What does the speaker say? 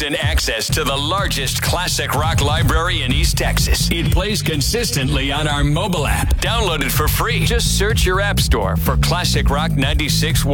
instant access to the largest classic rock library in East Texas. It plays consistently on our mobile app. Download it for free. Just search your app store for Classic Rock 96.1.